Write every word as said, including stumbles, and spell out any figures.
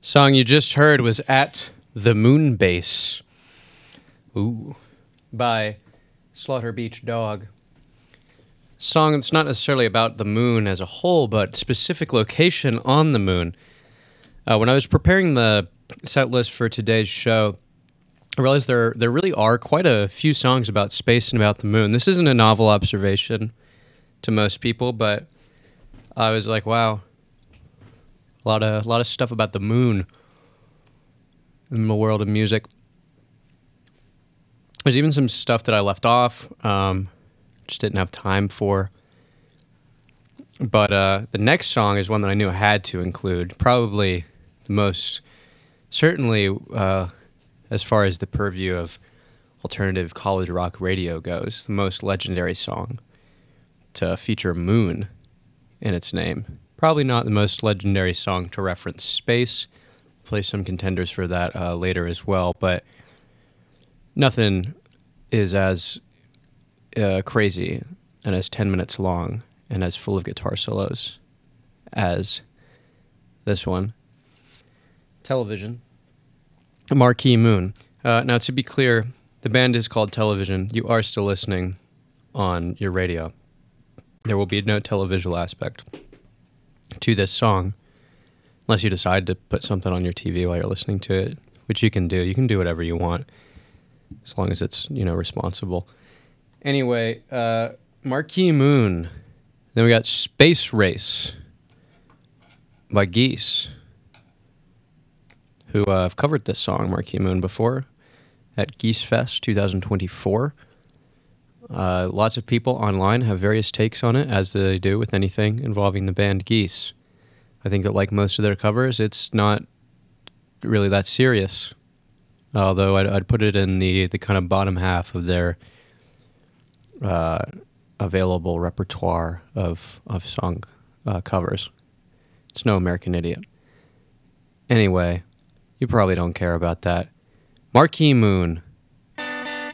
Song you just heard was At the Moon Base. Ooh. By Slaughter Beach Dog. Song that's not necessarily about the moon as a whole, but specific location on the moon. Uh, when I was preparing the set list for today's show, I realized there there really are quite a few songs about space and about the moon. This isn't a novel observation to most people, but I was like, wow, a lot of a lot of stuff about the moon in the world of music. There's even some stuff that I left off, um, just didn't have time for. But uh, the next song is one that I knew I had to include. Probably the most, certainly uh, as far as the purview of alternative college rock radio goes, the most legendary song to feature moon in its name. Probably not the most legendary song to reference space. Play some contenders for that uh, later as well, but nothing is as uh, crazy and as ten minutes long and as full of guitar solos as this one. Television. Marquee Moon. Uh, now, to be clear, the band is called Television. You are still listening on your radio. There will be no televisual aspect to this song unless you decide to put something on your T V while you're listening to it, which you can do. You can do whatever you want as long as it's, you know, responsible. Anyway, uh, Marquee Moon. Then we got Space Race by Geese, who uh, have covered this song, Marquee Moon, before at Geese Fest twenty twenty-four. Uh, lots of people online have various takes on it, as they do with anything involving the band Geese. I think that, like most of their covers, it's not really that serious. Although I'd, I'd put it in the, the kind of bottom half of their uh, available repertoire of, of song uh, covers. It's no American Idiot. Anyway, you probably don't care about that. Marquee Moon